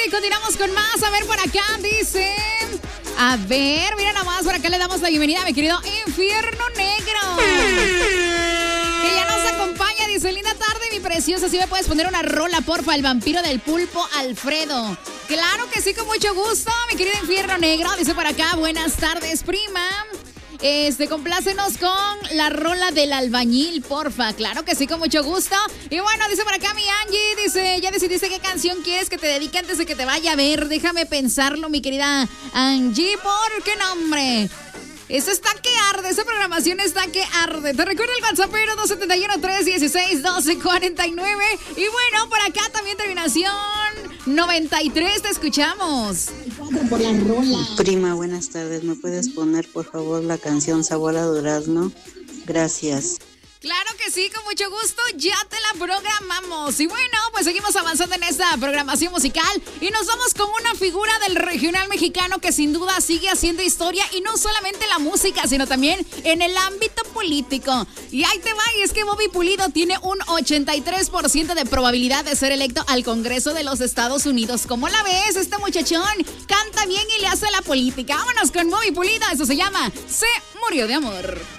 y continuamos con más. A ver, por acá dice... A ver, mira nomás, por acá le damos la bienvenida a mi querido Infierno Negro. Que ya nos acompaña, dice, linda tarde, mi preciosa. Si me puedes poner una rola, porfa, el vampiro del pulpo, Alfredo. Claro que sí, con mucho gusto, mi querido Infierno Negro. Dice por acá, buenas tardes, prima. Complácenos con la rola del albañil, porfa. Claro que sí, con mucho gusto. Y bueno, dice por acá mi Angie, dice, ya decidiste qué canción quieres que te dedique antes de que te vaya a ver. Déjame pensarlo, mi querida Angie, ¿por qué nombre? Eso está que arde, esa programación está que arde. Te recuerdo el WhatsAppero 271-316-1249. Y bueno, por acá también terminación 93, te escuchamos. Por la rola. Prima, buenas tardes. ¿Me puedes poner, por favor, la canción Sabor a Durazno? Gracias. Claro que sí, con mucho gusto, ya te la programamos. Y bueno, pues seguimos avanzando en esta programación musical y nos vamos con una figura del regional mexicano que sin duda sigue haciendo historia, y no solamente en la música, sino también en el ámbito político. Y ahí te va, y es que Bobby Pulido tiene un 83% de probabilidad de ser electo al Congreso de los Estados Unidos. ¿Cómo la ves? Este muchachón canta bien y le hace la política. Vámonos con Bobby Pulido, eso se llama Se Murió de Amor.